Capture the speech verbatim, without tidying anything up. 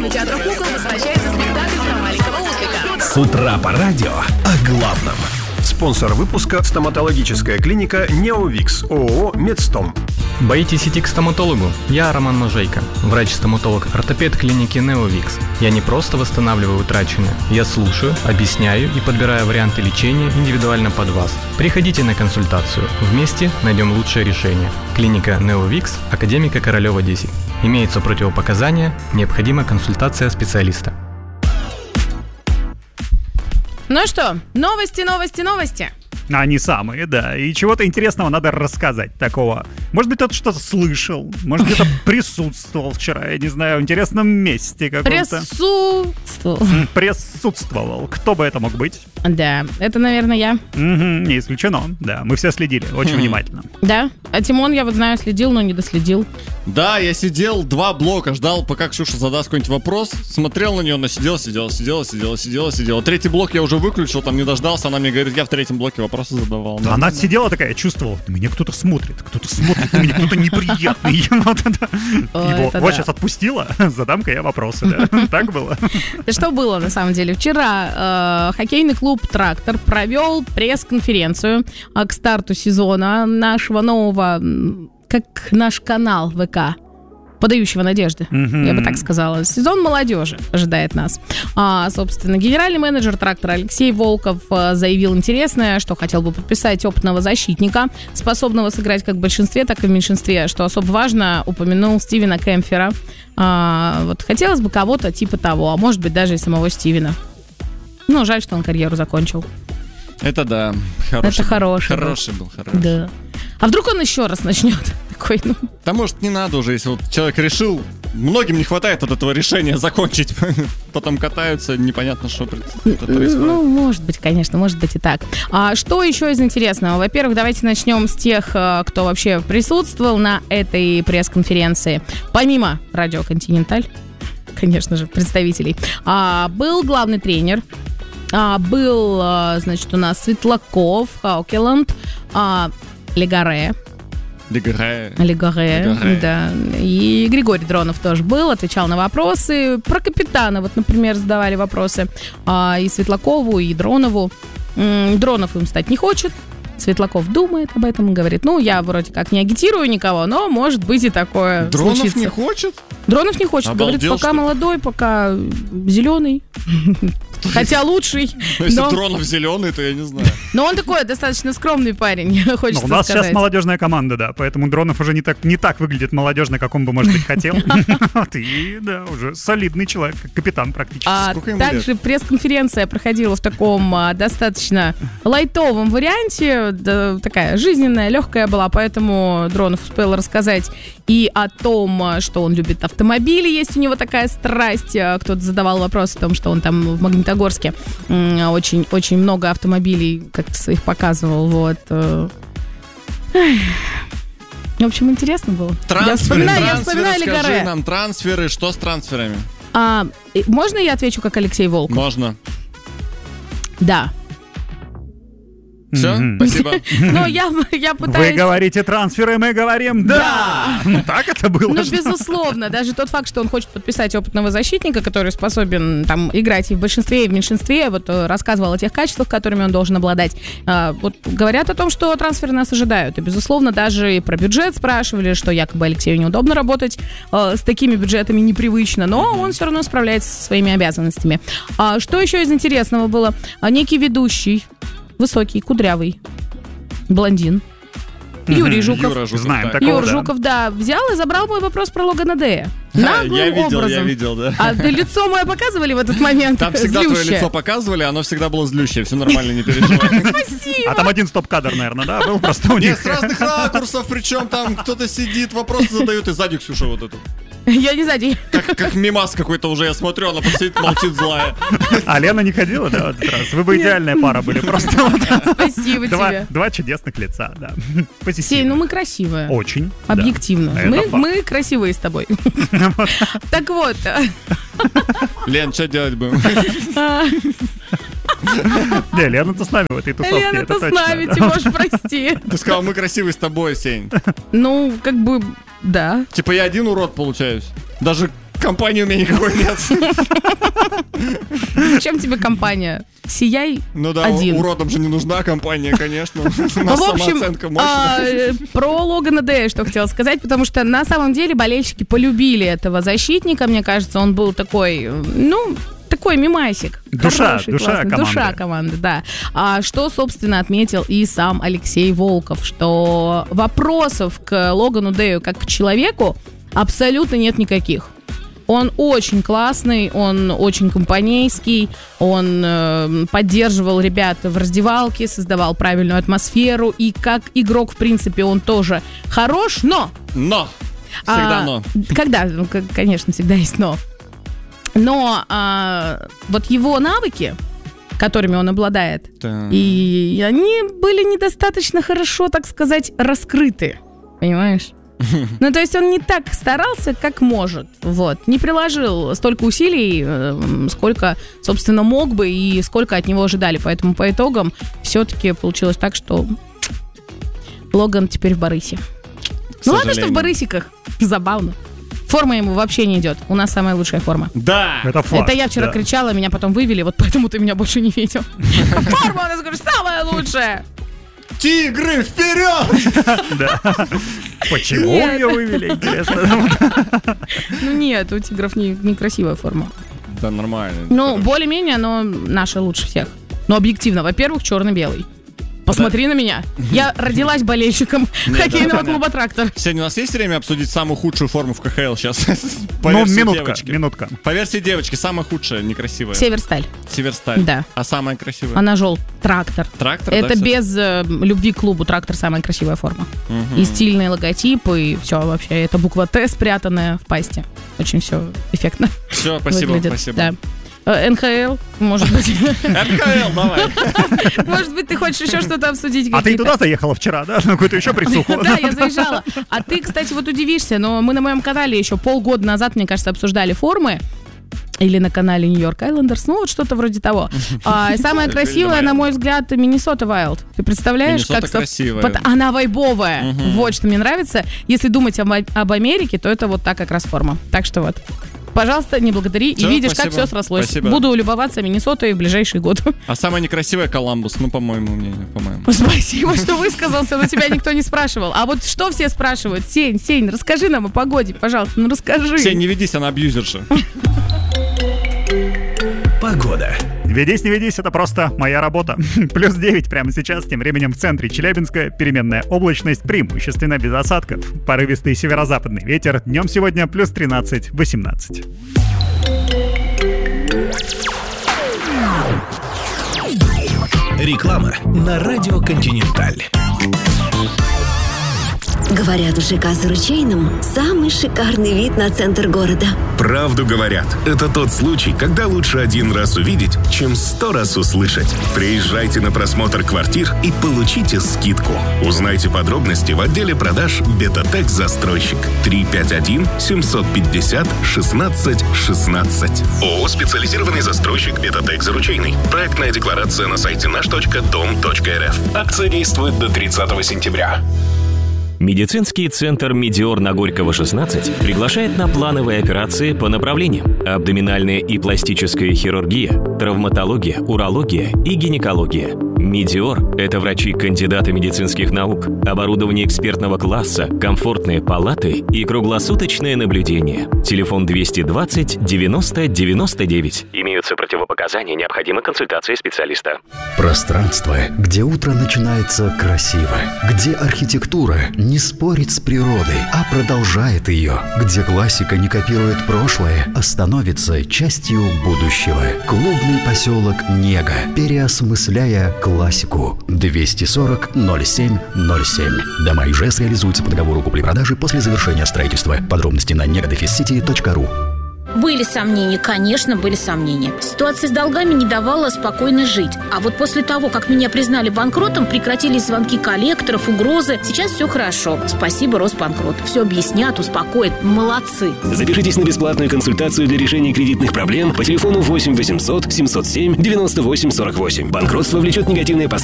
Маленького театра кукол возвращается спектакль про маленького ослика. С утра по радио о главном. Спонсор выпуска — стоматологическая клиника Неовикс, ООО «Медстом». Боитесь идти к стоматологу? Я Роман Можейко, врач-стоматолог-ортопед клиники Неовикс. Я не просто восстанавливаю утраченное, я слушаю, объясняю и подбираю варианты лечения индивидуально под вас. Приходите на консультацию, вместе найдем лучшее решение. Клиника Неовикс, Академика Королева десять. Имеются противопоказания, необходима консультация специалиста. Ну что, новости, новости, новости. Они самые, да. И чего-то интересного надо рассказать такого. Может быть, кто-то что-то слышал. Может, где-то присутствовал вчера, я не знаю, в интересном месте каком-то. Присутствовал. Присутствовал. Кто бы это мог быть? Да, это, наверное, я. Угу, не исключено. Да, мы все следили очень внимательно. Да, а Тимон, я вот знаю, следил, но не доследил. Да, я сидел два блока, ждал, пока Ксюша задаст какой-нибудь вопрос. Смотрел на нее, она сидела, сидела, сидела, сидела, сидела, сидела. Третий блок я уже выключил, там не дождался. Она мне говорит, я в третьем блоке вопрос задавал. Да, она да. сидела такая, чувствовала, меня кто-то смотрит, кто-то смотрит, на меня кто-то неприятный. Вот сейчас отпустила, задам-ка я вопросы. Так было? Что было на самом деле? Вчера хоккейный клуб «Трактор» провел пресс-конференцию к старту сезона нашего нового, как наш канал ВК, подающего надежды, mm-hmm. я бы так сказала. Сезон молодежи ожидает нас. А, собственно, генеральный менеджер «Трактора» Алексей Волков а, заявил интересное, что хотел бы подписать опытного защитника, способного сыграть как в большинстве, так и в меньшинстве. Что особо важно, упомянул Стивена Кемпфера. А, вот хотелось бы кого-то типа того, а может быть даже и самого Стивена. Ну, жаль, что он карьеру закончил. Это да. Хороший Это был. хороший был. Хороший был, хороший. Да. А вдруг он еще раз начнет? Такой, ну... Да может не надо уже, если вот человек решил. Многим не хватает от этого решения закончить. Потом катаются, непонятно, что происходит. Ну, может быть, конечно, может быть и так. А что еще из интересного? Во-первых, давайте начнем с тех, кто вообще присутствовал на этой пресс-конференции. Помимо «Радио Континенталь», конечно же, представителей, а, был главный тренер. А, был, а, значит, у нас Светлаков, Хаукеланд, а, Легаре. Легаре. Легаре, да. И Григорий Дронов тоже был, отвечал на вопросы. Про капитана, вот, например, задавали вопросы а, и Светлакову, и Дронову. М-м, Дронов им стать не хочет. Светлаков думает об этом и говорит, ну, я вроде как не агитирую никого, но может быть и такое Дронов случится. не хочет? Дронов не хочет, Обалдел, говорит, пока молодой, пока зеленый. Хотя лучший. Ну, если но... Дронов зеленый, то я не знаю. Но он такой достаточно скромный парень, хочется сказать. У нас сказать. Сейчас молодежная команда, да, поэтому Дронов уже не так, не так выглядит молодежно, как он бы, может быть, хотел. И, да, уже солидный человек, капитан практически. А также пресс-конференция проходила в таком а, достаточно лайтовом варианте, да, такая жизненная, легкая была, поэтому Дронов успел рассказать и о том, что он любит автомобили, есть у него такая страсть. Кто-то задавал вопрос о том, что он там в Магнитогорске очень, очень много автомобилей как-то своих показывал, вот. В общем, интересно было. Трансферы, я вспоминаю, трансферы, я вспоминаю скажи Легаре. нам, трансферы, что с трансферами? А, можно я отвечу, как Алексей Волков? Можно. Да. Все, mm-hmm. спасибо. Но я, я пытаюсь... Вы говорите трансферы, мы говорим да. да. Так это было. Ну, безусловно. Даже тот факт, что он хочет подписать опытного защитника, который способен там играть и в большинстве, и в меньшинстве, вот рассказывал о тех качествах, которыми он должен обладать. А, вот говорят о том, что трансферы нас ожидают. И, безусловно, даже и про бюджет спрашивали, что якобы Алексею неудобно работать а, с такими бюджетами, непривычно, но он все равно справляется со своими обязанностями. А, что еще из интересного было? А, некий ведущий, высокий, кудрявый, блондин. Юрий Жуков. Юра Жуков, Знаем да. такого, Юр да. Жуков, да, взял и забрал мой вопрос про Логана Дея. Да, Наглым я видел, образом. я видел, да. А ты лицо мое показывали в этот момент? Там всегда Злющее. твое лицо показывали, оно всегда было злющее, все нормально, не переживай. Спасибо. А там один стоп-кадр, наверное, да, был просто у Нет, них. с разных ракурсов, причем там кто-то сидит, вопросы задает, и сзади Ксюша вот эту. Я не сзади. Как, как мимас какой-то уже, я смотрю, она просто сидит, молчит злая. А Лена не ходила, да, в этот раз? Вы бы идеальная пара были, просто вот. Спасибо Два, тебе. два чудесных лица, да. Сей, Позитивно. ну мы красивые. Очень. Объективно. Да. Это Мы, факт. мы красивые с тобой. Так вот. Лен, что делать будем? Не, Лена-то с нами в этой тусовке. Лена, это ты с точно, нами, да. Тимош, прости. Ты сказал, мы красивые с тобой, Сень. Ну, как бы, да. Типа я один урод получаюсь. Даже Компании у меня никакой нет. Зачем тебе компания? Сияй Ну да, один. уродам же не нужна компания, конечно. У нас Ну, в общем, самооценка а, мощная. про Логана Дэя что хотела сказать, потому что на самом деле болельщики полюбили этого защитника. Мне кажется, он был такой, ну, такой мимасик. Душа, Хороший, душа классный. команды. Душа команды, да. А что, собственно, отметил и сам Алексей Волков, что вопросов к Логану Дэю как к человеку абсолютно нет никаких. Он очень классный, он очень компанейский, он э, поддерживал ребят в раздевалке, создавал правильную атмосферу, и как игрок, в принципе, он тоже хорош, но... Но! Всегда а, но. Когда, ну, к- конечно, всегда есть но. Но а, вот его навыки, которыми он обладает, Да. и они были недостаточно хорошо, так сказать, раскрыты, понимаешь? Ну, то есть он не так старался, как может, вот. Не приложил столько усилий, э, сколько, собственно, мог бы и сколько от него ожидали. Поэтому по итогам все-таки получилось так, что Логан теперь в Барысе. Ну ладно, что в Барысиках. Забавно. Форма ему вообще не идет. У нас самая лучшая форма. Да! Это факт. Это я вчера да. кричала, меня потом вывели, вот поэтому ты меня больше не видел. Форма у нас, говорю, самая лучшая. Тигры, вперед! Да. Почему Нет. ее вывели, интересно? Ну нет, у тигров не- некрасивая форма. Да, нормально. Ну, более-менее, но наша лучше всех. Но объективно, во-первых, черно-белый. Посмотри на меня. Я родилась болельщиком хоккейного клуба «Трактор». Сегодня у нас есть время обсудить самую худшую форму в ка ха эл сейчас? По Ну, версии минутка, девочки. минутка. По версии девочки, самая худшая, некрасивая. Северсталь. Северсталь. Да. А самая красивая? Она жел. Трактор. Трактор, да, Это всё? без э, любви к клубу. Трактор самая красивая форма. И стильные логотипы, и все вообще. Это буква Т спрятанная в пасте. Очень все эффектно Все, спасибо, выглядит. спасибо. Да. Э, эн ха эл, может быть. эн ха эл, давай. Может быть, ты хочешь еще что-то обсудить? А ты какие-то? туда заехала вчера, да? На какую-то еще присуху? Да, я заезжала. А ты, кстати, вот удивишься, но мы на моем канале еще полгода назад, мне кажется, обсуждали формы. Или на канале Нью-Йорк Айлендерс, ну вот что-то вроде того. А, самая красивая, на мой взгляд, Миннесота Вайлд. Ты представляешь, Миннесота как... со- красивая. Вот она вайбовая. Вот что мне нравится. Если думать об, об Америке, то это вот та как раз форма. Так что вот. Пожалуйста, не благодари. Всё, и видишь, спасибо. как все срослось. Спасибо. Буду любоваться Миннесотой в ближайший год. А самая некрасивая Коламбус, ну, по моему мнению, по-моему. Спасибо, что высказался, но тебя никто не спрашивал. А вот что все спрашивают? Сень, Сень, расскажи нам о погоде, пожалуйста, ну расскажи. Все, не ведись, она абьюзерша. Погода. Ведись, не ведись, это просто моя работа. Плюс девять прямо сейчас, тем временем в центре Челябинска. Переменная облачность, преимущественно без осадков. Порывистый северо-западный ветер. Днем сегодня плюс тринадцать-восемнадцать. Реклама на радио «Континенталь». Говорят, в ЖК с Ручейным самый шикарный вид на центр города. Правду говорят. Это тот случай, когда лучше один раз увидеть, чем сто раз услышать. Приезжайте на просмотр квартир и получите скидку. Узнайте подробности в отделе продаж «Бетатек Застройщик». три пять один семь пятьдесят шестнадцать шестнадцать. ООО «Специализированный застройщик Бетатек Заручейный». Проектная декларация на сайте наш точка дом точка эр эф. Акция действует до тридцатого сентября. Медицинский центр «Медиор» на Горького, шестнадцать приглашает на плановые операции по направлениям: абдоминальная и пластическая хирургия, травматология, урология и гинекология. «Медиор» — это врачи-кандидаты медицинских наук, оборудование экспертного класса, комфортные палаты и круглосуточное наблюдение. Телефон двести двадцать девяносто девяносто девять. Имеются противопоказания, необходима консультация специалиста. Пространство, где утро начинается красиво, где архитектура не спорит с природой, а продолжает ее, где классика не копирует прошлое, а становится частью будущего. Клубный поселок Нега, переосмысляя классику. двести сорок ноль семь ноль семь. Дома Ижэс реализуются по договору купли-продажи после завершения строительства. Подробности на нега-сити точка ру. Были сомнения, конечно, были сомнения. Ситуация с долгами не давала спокойно жить. А вот после того, как меня признали банкротом, прекратились звонки коллекторов, угрозы. Сейчас все хорошо. Спасибо, Росбанкрот. Все объяснят, успокоят. Молодцы. Запишитесь на бесплатную консультацию для решения кредитных проблем по телефону восемь восемьсот семьсот семь девяносто восемь сорок восемь. Банкротство влечет негативные последствия.